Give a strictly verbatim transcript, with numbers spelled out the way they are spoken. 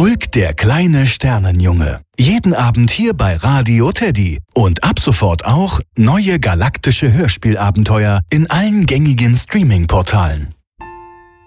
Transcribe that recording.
Ulk, der kleine Sternenjunge. Jeden Abend hier bei Radio Teddy. Und ab sofort auch neue galaktische Hörspielabenteuer in allen gängigen Streaming-Portalen.